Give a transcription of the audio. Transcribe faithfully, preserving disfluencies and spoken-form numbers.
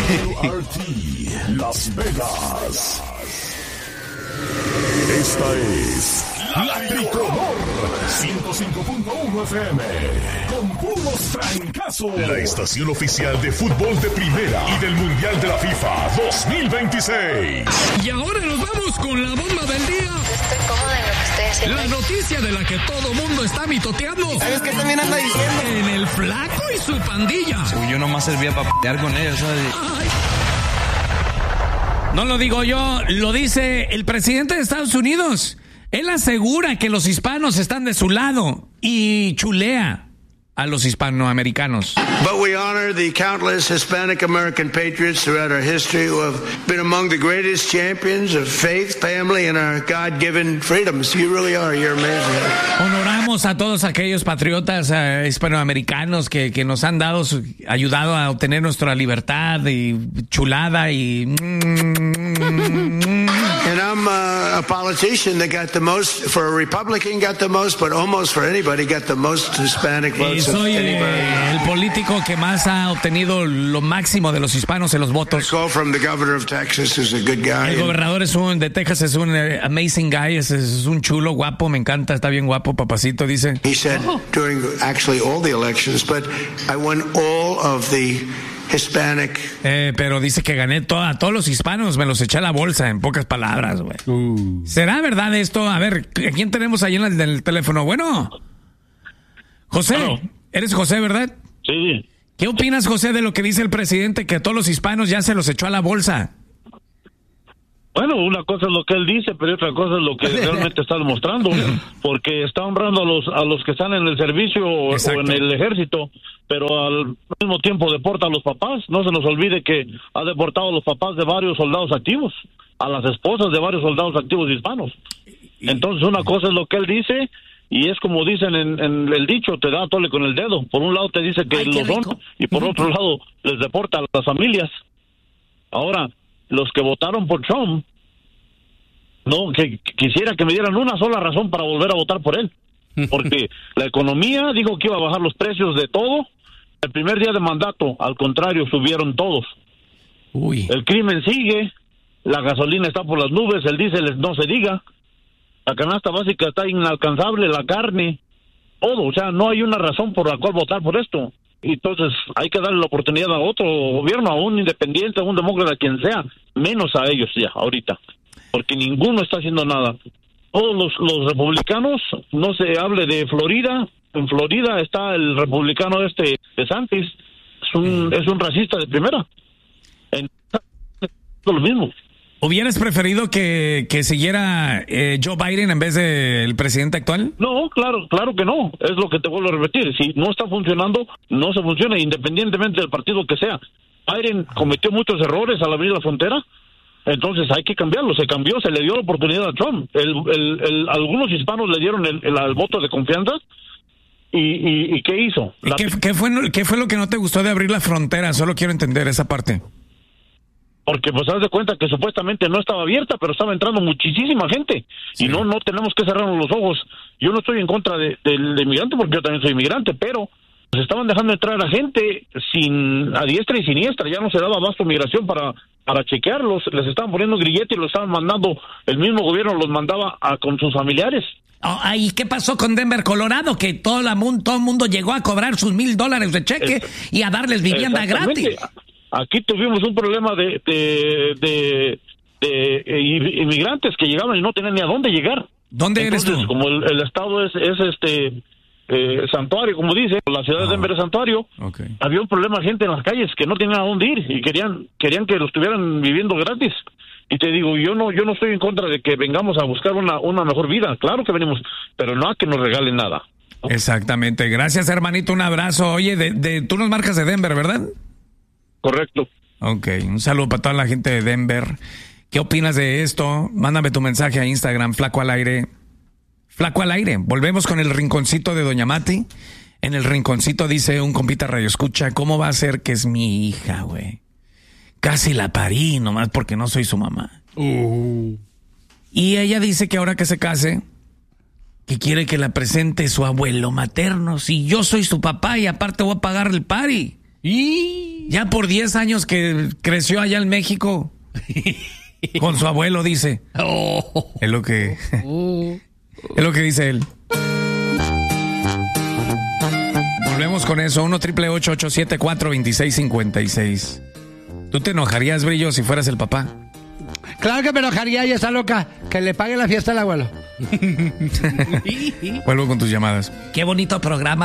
W R T Las Vegas. Esta es La Tricolor ciento cinco punto uno F M con puros trancazos. La estación oficial de fútbol de primera y del Mundial de la FIFA dos mil veintiséis. Y ahora nos vamos con la bomba del día. Estoy cómoda en lo que estoy haciendo. La noticia de la que todo mundo está mitoteando. ¿Sabes qué también anda diciendo? En el Flaco y su pandilla. Uy, yo nomás servía para pelear con ellos, ¿sabes? Ay. No lo digo yo, lo dice el presidente de Estados Unidos. Él asegura que los hispanos están de su lado y chulea a los hispanoamericanos. But we honor the countless Hispanic American patriots throughout our history who have been among the greatest champions of faith, family, and our God-given freedoms. You really are. You're amazing. Honoramos a todos aquellos patriotas uh, hispanoamericanos que, que nos han dado, su, ayudado a obtener nuestra libertad y chulada y... And I'm uh, a politician that got the most, for a Republican got the most, but almost for anybody got the most Hispanic votes. Y soy eh, el político que más ha obtenido lo máximo de los hispanos en los votos. Call from the governor of Texas is a good guy. El gobernador es un, de Texas es un uh, amazing guy, es, es un chulo, guapo, me encanta, está bien guapo, papacito, dice. He said during actually all the elections, but I won all of the Hispanic. Eh, pero dice que gané to- a todos los hispanos, me los eché a la bolsa, en pocas palabras, güey. Uh. ¿Será verdad esto? A ver, ¿a quién tenemos ahí en el, en el teléfono? Bueno, José, Hello. Eres José, ¿verdad? Sí. ¿Qué opinas, José, de lo que dice el presidente, que a todos los hispanos ya se los echó a la bolsa? Bueno, una cosa es lo que él dice, pero otra cosa es lo que realmente está demostrando, porque está honrando a los a los que están en el servicio o, o en el ejército, pero al mismo tiempo deporta a los papás. No se nos olvide que ha deportado a los papás de varios soldados activos, a las esposas de varios soldados activos hispanos. Entonces, una cosa es lo que él dice, y es como dicen en, en el dicho, te da a tole con el dedo. Por un lado te dice que Ay, lo son, y por otro lado les deporta a las familias. Ahora, los que votaron por Trump, no, que, que quisiera que me dieran una sola razón para volver a votar por él, porque la economía dijo que iba a bajar los precios de todo. El primer día de mandato, al contrario, subieron todos. Uy. El crimen sigue, la gasolina está por las nubes, el diésel no se diga, la canasta básica está inalcanzable, la carne, todo. O sea, no hay una razón por la cual votar por esto. Entonces hay que darle la oportunidad a otro gobierno, a un independiente, a un demócrata, a quien sea, menos a ellos ya, ahorita, porque ninguno está haciendo nada. Todos los, los republicanos, no se hable de Florida, en Florida está el republicano este de Santis, es un, es un racista de primera. En, es lo mismo. ¿Hubieras preferido que, que siguiera eh, Joe Biden en vez del presidente actual? No, claro, claro que no. Es lo que te vuelvo a repetir. Si no está funcionando, no se funciona, independientemente del partido que sea. Biden cometió muchos errores al abrir la frontera, entonces hay que cambiarlo. Se cambió, se le dio la oportunidad a Trump. El, el, el, algunos hispanos le dieron el, el, el voto de confianza. ¿Y, y, y qué hizo? ¿Y qué, qué, fue, ¿Qué fue lo que no te gustó de abrir la frontera? Solo quiero entender esa parte. Porque pues haz de cuenta que supuestamente no estaba abierta, pero estaba entrando muchísima gente. Sí. Y no no tenemos que cerrarnos los ojos. Yo no estoy en contra de, del de inmigrante, porque yo también soy inmigrante, pero pues estaban dejando entrar a gente sin a diestra y siniestra. Ya no se daba abasto migración para para chequearlos. Les estaban poniendo grillete y los estaban mandando, el mismo gobierno los mandaba a, con sus familiares. Oh, ¿y qué pasó con Denver, Colorado? Que todo, la, todo el mundo llegó a cobrar sus mil dólares de cheque es, y a darles vivienda gratis. Aquí tuvimos un problema de de, de, de, de inmigrantes que llegaban y no tenían ni a dónde llegar. ¿Dónde Entonces, eres tú? Como el, el estado es, es este eh, santuario, como dice, la ciudad de Denver es santuario, okay. Había un problema de gente en las calles que no tenían a dónde ir y querían querían que lo estuvieran viviendo gratis. Y te digo, yo no yo no estoy en contra de que vengamos a buscar una una mejor vida. Claro que venimos, pero no a que nos regalen nada. Exactamente. Gracias, hermanito. Un abrazo. Oye, de, de, tú nos marcas de Denver, ¿verdad? Correcto. Ok, un saludo para toda la gente de Denver. ¿Qué opinas de esto? Mándame tu mensaje a Instagram, Flaco al Aire. Flaco al Aire. Volvemos con el rinconcito de Doña Mati. En el rinconcito dice un compita radio escucha, ¿cómo va a ser que es mi hija, güey? Casi la parí, nomás porque no soy su mamá. Uh. Y ella dice que ahora que se case, que quiere que la presente su abuelo materno. Si yo soy su papá y aparte voy a pagar el party. Y ya por diez años que creció allá en México. Con su abuelo, dice. Oh. Es lo que... Oh. Es lo que dice él. Volvemos con eso. uno triple ocho ocho siete cuatro dos seis cinco seis. ¿Tú te enojarías, Brillo, si fueras el papá? Claro que me enojaría, y está loca. Que le pague la fiesta al abuelo. Vuelvo con tus llamadas. Qué bonito programa.